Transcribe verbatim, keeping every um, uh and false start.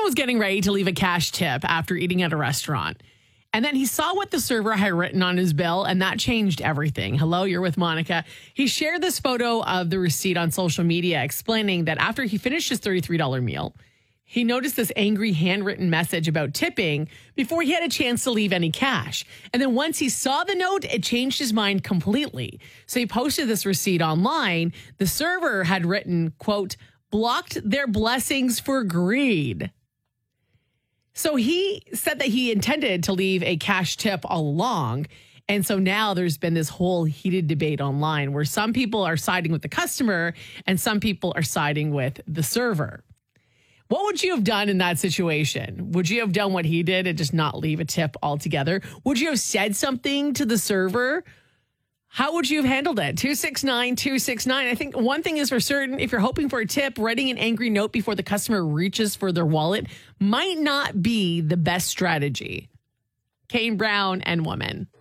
was getting ready to leave a cash tip after eating at a restaurant. And then he saw what the server had written on his bill, and that changed everything. Hello, you're with Monica. He shared this photo of the receipt on social media, explaining that after he finished his thirty-three dollars meal, he noticed this angry handwritten message about tipping before he had a chance to leave any cash. And then once he saw the note, it changed his mind completely. So he posted this receipt online. The server had written, quote, blocked their blessings for greed. So he said that he intended to leave a cash tip all along. And so now there's been this whole heated debate online where some people are siding with the customer and some people are siding with the server. What would you have done in that situation? Would you have done what he did and just not leave a tip altogether? Would you have said something to the server? How would you have handled it? two six nine, two six nine. I think one thing is for certain, if you're hoping for a tip, writing an angry note before the customer reaches for their wallet might not be the best strategy. Kane Brown and Woman.